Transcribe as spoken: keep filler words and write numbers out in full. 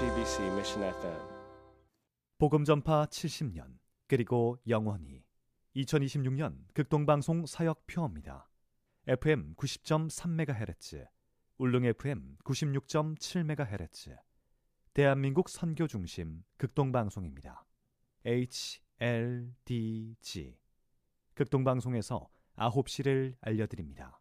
제이티비씨 Mission 에프엠 복음 전파 칠십 년 그리고 영원히 이천이십육 년 극동방송 사역표입니다. 에프엠 구십 점 삼 메가헤르츠, 울릉 에프엠 구십육 점 칠 메가헤르츠, 대한민국 선교중심 극동방송입니다. 에이치엘디지 극동방송에서 아홉 시를 알려드립니다.